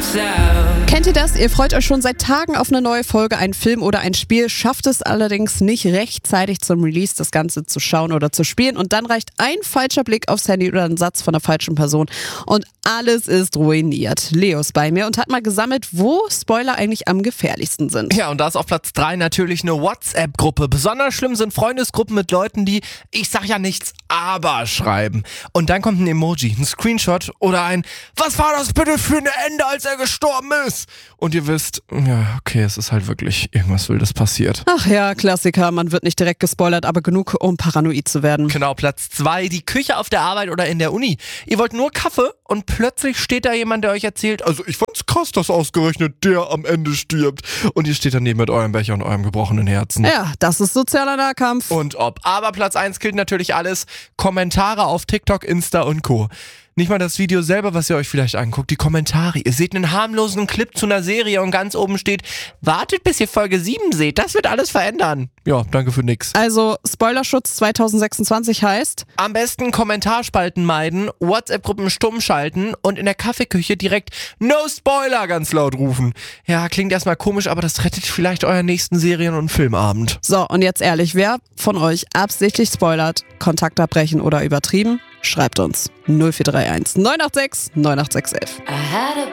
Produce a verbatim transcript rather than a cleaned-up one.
myself. Kennt ihr das? Ihr freut euch schon seit Tagen auf eine neue Folge, einen Film oder ein Spiel, schafft es allerdings nicht rechtzeitig zum Release das Ganze zu schauen oder zu spielen und dann reicht ein falscher Blick aufs Handy oder ein Satz von der falschen Person und alles ist ruiniert. Leo ist bei mir und hat mal gesammelt, wo Spoiler eigentlich am gefährlichsten sind. Ja, und da ist auf Platz drei natürlich eine WhatsApp-Gruppe. Besonders schlimm sind Freundesgruppen mit Leuten, die ich sag ja nichts, aber schreiben. Und dann kommt ein Emoji, ein Screenshot oder ein was war das bitte für ein Ende, als er gestorben ist? Und ihr wisst, ja, okay, es ist halt wirklich irgendwas Wildes passiert. Ach ja, Klassiker, man wird nicht direkt gespoilert, aber genug, um paranoid zu werden. Genau, Platz zwei, die Küche auf der Arbeit oder in der Uni. Ihr wollt nur Kaffee und plötzlich steht da jemand, der euch erzählt, also ich fand's krass, dass ausgerechnet der am Ende stirbt. Und ihr steht daneben mit eurem Becher und eurem gebrochenen Herzen. Ja, das ist sozialer Nahkampf. Und ob. Aber Platz eins gilt natürlich alles. Kommentare auf TikTok, Insta und Co. Nicht mal das Video selber, was ihr euch vielleicht anguckt, die Kommentare. Ihr seht einen harmlosen Clip zu einer Serie und ganz oben steht, wartet bis ihr Folge sieben seht, das wird alles verändern. Ja, danke für nix. Also Spoilerschutz zwanzig sechsundzwanzig heißt? Am besten Kommentarspalten meiden, WhatsApp-Gruppen stumm schalten und in der Kaffeeküche direkt No Spoiler ganz laut rufen. Ja, klingt erstmal komisch, aber das rettet vielleicht euren nächsten Serien- und Filmabend. So, und jetzt ehrlich, wer von euch absichtlich spoilert, Kontakt abbrechen oder übertrieben? Schreibt uns null vier drei eins neun acht sechs neun acht sechs eins.